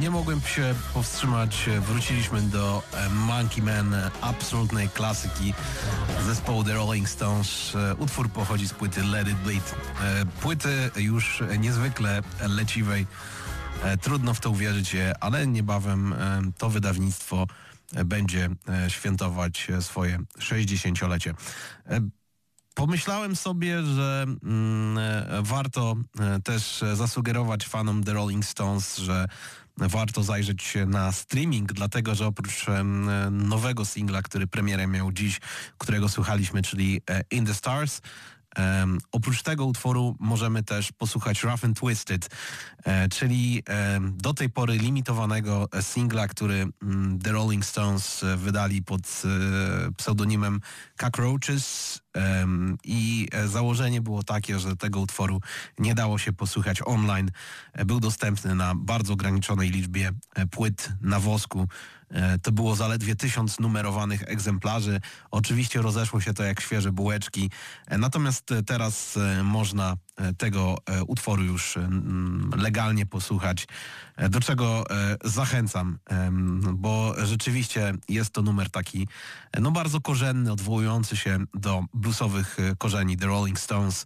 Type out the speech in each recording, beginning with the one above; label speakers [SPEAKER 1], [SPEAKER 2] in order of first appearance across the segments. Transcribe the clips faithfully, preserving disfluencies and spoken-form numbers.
[SPEAKER 1] nie mogłem się powstrzymać. Wróciliśmy do Monkey Man, absolutnej klasyki zespołu The Rolling Stones. Utwór pochodzi z płyty Let It Bleed. Płyty już niezwykle leciwej. Trudno w to uwierzyć, ale niebawem to wydawnictwo będzie świętować swoje sześćdziesięciolecie. Pomyślałem sobie, że mm, warto też zasugerować fanom The Rolling Stones, że warto zajrzeć na streaming, dlatego że oprócz mm, nowego singla, który premierę miał dziś, którego słuchaliśmy, czyli In the Stars, Um, oprócz tego utworu możemy też posłuchać Rough and Twisted, e, czyli e, do tej pory limitowanego singla, który mm, The Rolling Stones wydali pod e, pseudonimem Cockroaches e, i założenie było takie, że tego utworu nie dało się posłuchać online. E, był dostępny na bardzo ograniczonej liczbie e, płyt na wosku. E, to było zaledwie tysiąc numerowanych egzemplarzy. Oczywiście rozeszło się to jak świeże bułeczki. E, natomiast teraz można tego utworu już legalnie posłuchać, do czego zachęcam, bo rzeczywiście jest to numer taki no bardzo korzenny, odwołujący się do bluesowych korzeni The Rolling Stones.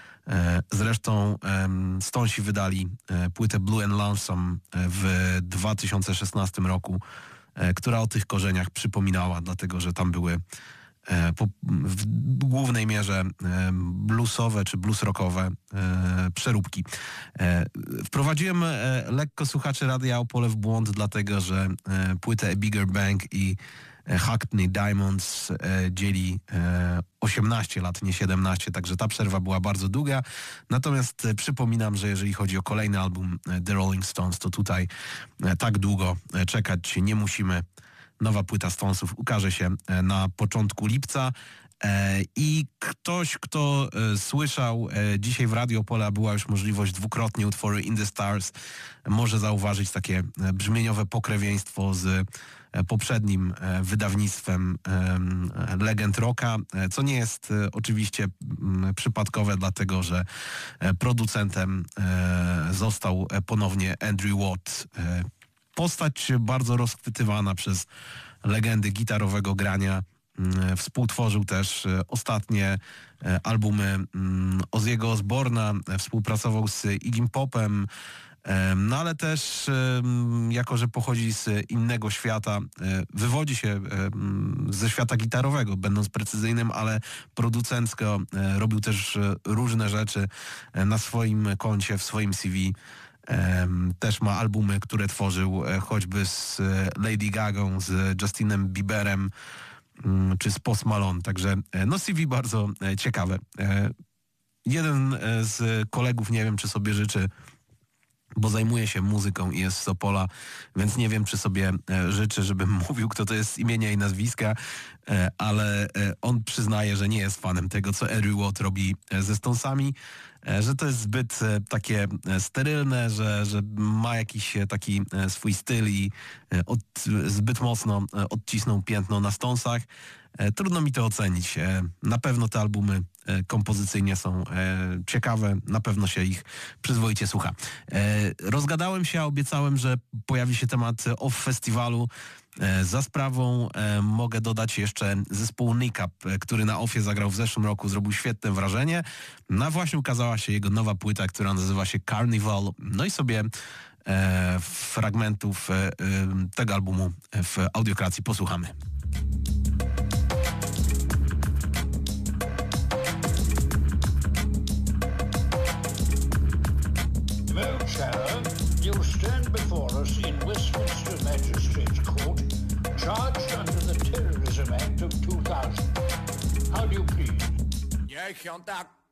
[SPEAKER 1] Zresztą Stonesi wydali płytę Blue and Lonesome w dwa tysiące szesnastym roku, która o tych korzeniach przypominała, dlatego że tam były Po, w głównej mierze e, bluesowe czy blues rockowe e, przeróbki. E, wprowadziłem e, lekko słuchaczy Radia Opole w błąd, dlatego że e, płytę A Bigger Bang i e, Hackney Diamonds e, dzieli e, osiemnaście lat, nie siedemnaście, także ta przerwa była bardzo długa. Natomiast e, przypominam, że jeżeli chodzi o kolejny album e, The Rolling Stones, to tutaj e, tak długo e, czekać nie musimy. Nowa płyta Stonesów ukaże się na początku lipca e, i ktoś, kto e, słyszał e, dzisiaj w Radio Opole, była już możliwość dwukrotnie utwory In the Stars, może zauważyć takie e, brzmieniowe pokrewieństwo z e, poprzednim e, wydawnictwem e, Legend Rocka, e, co nie jest e, oczywiście m, przypadkowe, dlatego że e, producentem e, został e, ponownie Andrew Watt. E, Postać bardzo rozchwytywana przez legendy gitarowego grania. Współtworzył też ostatnie albumy Ozzy'ego Osborna, współpracował z Iggy Popem, no ale też jako, że pochodzi z innego świata, wywodzi się ze świata gitarowego, będąc precyzyjnym, ale producencko robił też różne rzeczy na swoim koncie, w swoim C V. Um, też ma albumy, które tworzył e, choćby z e, Lady Gagą, z Justinem Bieberem um, czy z Post Malone. Także e, no C V bardzo e, ciekawe. E, jeden e, z kolegów, nie wiem czy sobie życzy, bo zajmuje się muzyką i jest z Opola, więc nie wiem czy sobie e, życzy, żebym mówił, kto to jest z imienia i nazwiska, e, ale e, on przyznaje, że nie jest fanem tego, co Andrew Watt robi e, ze Stonesami, e, że to jest zbyt e, takie e, sterylne, że, że ma jakiś e, taki e, swój styl i e, od, zbyt mocno e, odcisnął piętno na Stonesach. E, trudno mi to ocenić. E, na pewno te albumy e, kompozycyjnie są e, ciekawe, na pewno się ich przyzwoicie słucha. E, rozgadałem się, a obiecałem, że pojawi się temat off festiwalu. E, za sprawą e, mogę dodać jeszcze zespół Nick Up, e, który na offie zagrał w zeszłym roku, zrobił świetne wrażenie. No właśnie ukazała się jego nowa płyta, która nazywa się Carnival. No i sobie e, fragmentów e, e, tego albumu w Audiokracji posłuchamy.
[SPEAKER 2] Sharon, you stand before us in Westminster Magistrates Court, charged under the Terrorism Act of two thousand. How do you plead?
[SPEAKER 3] Niech ją tak